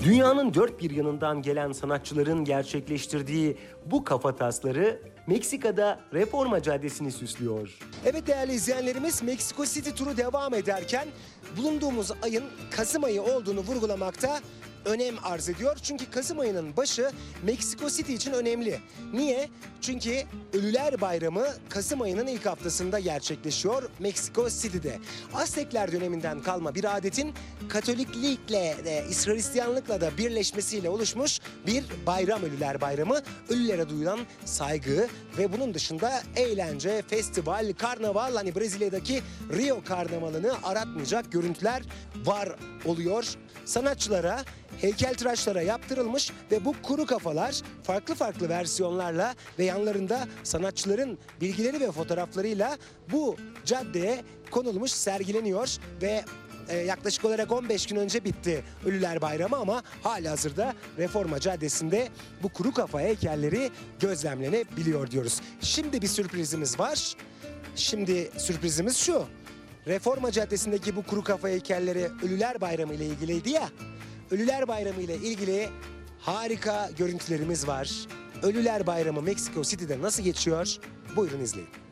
Dünyanın dört bir yanından gelen sanatçıların gerçekleştirdiği bu kafatasları Meksika'da Reforma Caddesi'ni süslüyor. Evet değerli izleyenlerimiz, Meksiko City turu devam ederken bulunduğumuz ayın Kasım ayı olduğunu vurgulamakta önem arz ediyor. Çünkü Kasım ayının başı Meksiko City için önemli. Niye? Çünkü Ölüler Bayramı Kasım ayının ilk haftasında gerçekleşiyor Meksiko City'de. Aztekler döneminden kalma bir adetin Katoliklikle ve Hristiyanlıkla da birleşmesiyle oluşmuş bir bayram, Ölüler Bayramı. Ölülere duyulan saygı ve bunun dışında eğlence, festival, karnaval, hani Brezilya'daki Rio Karnavalı'nı aratmayacak görüntüler var oluyor. Sanatçılara, heykeltıraşlara yaptırılmış ve bu kuru kafalar farklı farklı versiyonlarla ve yanlarında sanatçıların bilgileri ve fotoğraflarıyla bu caddeye konulmuş, sergileniyor ve yaklaşık olarak 15 gün önce bitti Ölüler Bayramı ama halihazırda Reforma Caddesi'nde bu kuru kafa heykelleri gözlemlenebiliyor diyoruz. Şimdi bir sürprizimiz var. Şimdi sürprizimiz şu. Reforma Caddesi'ndeki bu kuru kafa heykelleri Ölüler Bayramı ile ilgiliydi ya. Ölüler Bayramı ile ilgili harika görüntülerimiz var. Ölüler Bayramı Meksiko City'de nasıl geçiyor? Buyurun izleyin.